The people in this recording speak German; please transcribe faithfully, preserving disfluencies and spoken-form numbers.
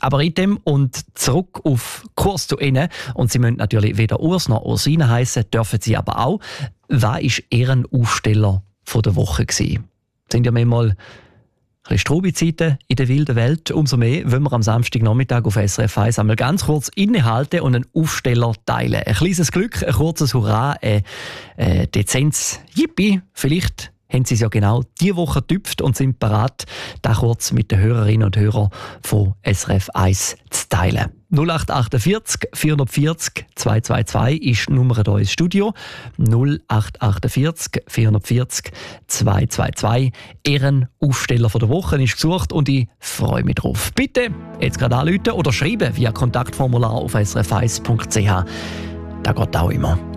aber in dem und zurück auf Kurs zu Ihnen. Und Sie müssen natürlich weder Urs noch Ursine heissen, dürfen Sie aber auch. Wer war Ehrenaufsteller von der Woche gewesen? Das sind ja manchmal ein bisschen Strubi-Zeiten in der wilden Welt. Umso mehr wollen wir am Samstagnachmittag auf S R F eins einmal ganz kurz innehalten und einen Aufsteller teilen. Ein kleines Glück, ein kurzes Hurra, ein, ein dezentes Yippie. Vielleicht haben Sie es ja genau diese Woche getüpft und sind bereit, das kurz mit den Hörerinnen und Hörern von S R F eins zu teilen. null acht achtundvierzig vierhundertvierzig zweihundertzweiundzwanzig ist die Nummer hier ins Studio. null acht achtundvierzig vierhundertvierzig zweihundertzweiundzwanzig. Ihren Aufsteller von der Woche ist gesucht und ich freue mich drauf. Bitte jetzt gerade anrufen oder schreiben via Kontaktformular auf s r f eins punkt c h. Das geht auch immer.